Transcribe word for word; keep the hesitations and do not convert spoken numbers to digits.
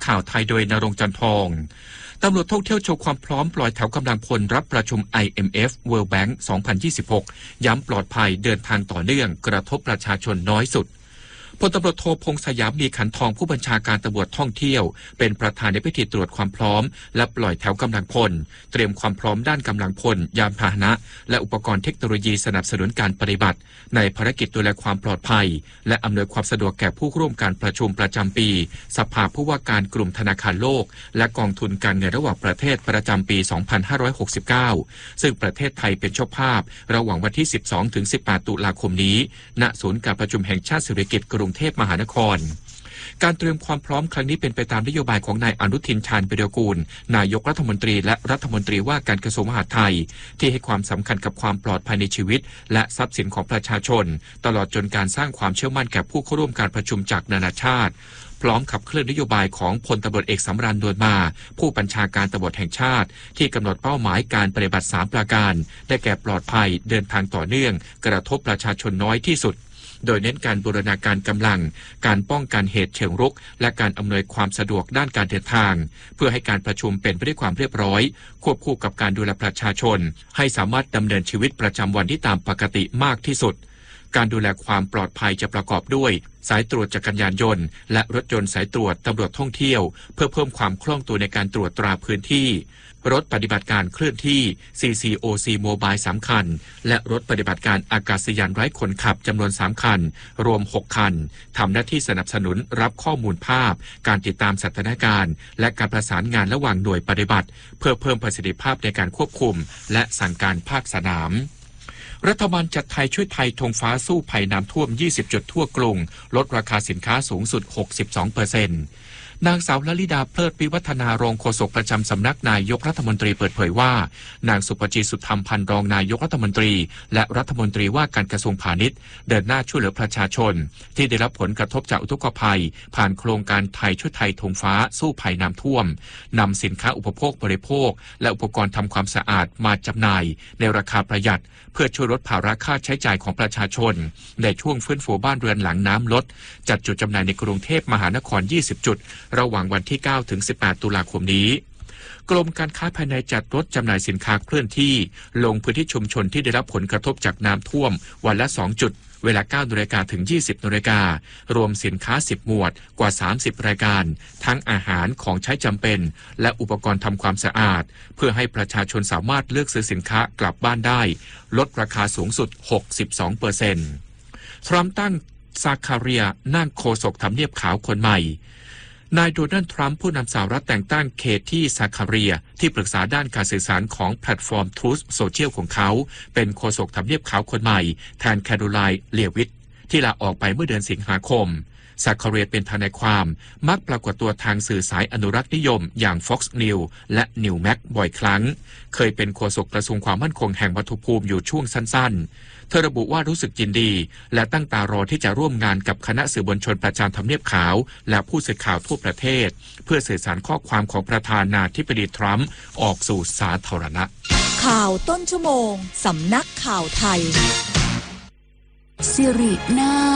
ข่าวไทยโดยณรงค์จันทองตำรวจท่องเที่ยวโชว์ความพร้อมปล่อยแถวกำลังพลรับประชุม ไอ เอ็ม เอฟ World Bank สองพันยี่สิบหก ย้ำปลอดภัยเดินทางต่อเนื่องกระทบประชาชนน้อยสุดพลตำรวจโทพงษ์สยามมีขันทองผู้บัญชาการตำรวจท่องเที่ยวเป็นประธานในพิธีตรวจความพร้อมและปล่อยแถวกำลังพลเตรียมความพร้อมด้านกำลังพลยานพาหนะและอุปกรณ์เทคโนโลยีสนับสนุนการปฏิบัติในภารกิจดูแลความปลอดภัยและอำนวยความสะดวกแก่ผู้ร่วมการประชุมประจำปีสภาผู้ว่าการกลุ่มธนาคารโลกและกองทุนการเงินระหว่างประเทศประจำปี สองพันห้าร้อยหกสิบเก้า ซึ่งประเทศไทยเป็นเจ้าภาพระหว่างวันที่ สิบสองถึงสิบแปด ตุลาคมนี้ณศูนย์การประชุมแห่งชาติสิริกิติ์กรุงเทพมหานครการเตรียมความพร้อมครั้งนี้เป็นไปตามนโยบายของนายอนุทินชาญวิรากูลนายกรัฐมนตรีและรัฐมนตรีว่าการกระทรวงมหาดไทยที่ให้ความสำคัญกับความปลอดภัยในชีวิตและทรัพย์สินของประชาชนตลอดจนการสร้างความเชื่อมั่นแก่ผู้เข้าร่วมการประชุมจากนานาชาติพร้อมขับเคลื่อนนโยบายของพลตำรวจเอกสำราญ นวลมาผู้บัญชาการตำรวจแห่งชาติที่กำหนดเป้าหมายการปฏิบัติสามประการได้แก่ปลอดภัยเดินทางต่อเนื่องกระทบประชาชนน้อยที่สุดโดยเน้นการบูรณาการกำลังการป้องกันเหตุเชิงรุกและการอำนวยความสะดวกด้านการเดินทางเพื่อให้การประชุมเป็นไปด้วยความเรียบร้อยควบคู่กับการดูแลประชาชนให้สามารถดำเนินชีวิตประจำวันที่ตามปกติมากที่สุดการดูแลความปลอดภัยจะประกอบด้วยสายตรวจจักรยานยนต์และรถยนต์สายตรวจตำรวจท่องเที่ยวเพื่อเพิ่มความคล่องตัวในการตรวจตราพื้นที่รถปฏิบัติการเคลื่อนที่ ซี ซี โอ ซี Mobile สามคันและรถปฏิบัติการอากาศยานไร้คนขับจำนวนสามคันรวมหกคันทำหน้าที่สนับสนุนรับข้อมูลภาพการติดตามสถานการณ์และการประสานงานระหว่างหน่วยปฏิบัติเพื่อเพิ่มประสิทธิภาพในการควบคุมและสั่งการภาคสนามรัฐบาลจัดไทยช่วยไทยธงฟ้าสู้ภัยน้ำท่วมยี่สิบจุดทั่วกรุงลดราคาสินค้าสูงสุด หกสิบสองเปอร์เซ็นต์นางสาวลลิดาเพลิดวิวัฒนารองโฆษกประจำสำนักนายกรัฐมนตรีเปิดเผยว่านางสุปจีสุธรรมพันธ์รองนายกรัฐมนตรีและรัฐมนตรีว่าการกระทรวงพาณิชย์เดินหน้าช่วยเหลือประชาชนที่ได้รับผลกระทบจากอุทกภัยผ่านโครงการไทยช่วยไทยธงฟ้าสู้ภัยน้ำท่วมนำสินค้าอุปโภคบริโภคและอุปกรณ์ทำความสะอาดมาจำหน่ายในราคาประหยัดเพื่อช่วยลดภาระค่าใช้จ่ายของประชาชนในช่วงฟื้นฟูบ้านเรือนหลังน้ำลดจัดจุดจำหน่ายในกรุงเทพมหานครยี่สิบจุดระหว่างวันที่เก้าถึงสิบแปดตุลาคมนี้กรมการค้าภายในจัดรถจำหน่ายสินค้าเคลื่อนที่ลงพื้นที่ชุมชนที่ได้รับผลกระทบจากน้ำท่วมวันละสองจุดเวลา เก้านาฬิกาถึง ยี่สิบนาฬิการวมสินค้าสิบหมวดกว่าสามสิบรายการทั้งอาหารของใช้จำเป็นและอุปกรณ์ทำความสะอาดเพื่อให้ประชาชนสามารถเลือกซื้อสินค้ากลับบ้านได้ลดราคาสูงสุด หกสิบสองเปอร์เซ็นต์ ทรัมป์ตั้งซาคาเรียนั่งโฆษกทำเนียบขาวคนใหม่นายโดนัลด์ทรัมป์ผู้นำสหรัฐแต่งตั้งเคที่ซาคาเรียที่ปรึกษาด้านการสื่อสารของแพลตฟอร์ม Truth Social ของเขาเป็นโฆษกทำเนียบขาวคนใหม่แทนแคโรไลน์เลวิตที่ลาออกไปเมื่อเดือนสิงหาคมซาคาเรียเป็นทนายความมักปรากฏตัวทางสื่อสายอนุรักษ์นิยมอย่าง Fox News และ Newsmax บ่อยครั้งเคยเป็นโฆษกกระทรวงความมั่นคงแห่งวัตถุภูมิอยู่ช่วงสั้นๆเธอระบุว่ารู้สึกยินดีและตั้งตารอที่จะร่วมงานกับคณะสื่อมวลชนประจำทำเนียบขาวและผู้สื่อข่าวทั่วประเทศเพื่อสื่อสารข้อความของประธานาธิบดีทรัมป์ออกสู่สาธารณะข่าวต้นชั่วโมงสำนักข่าวไทยสิรินา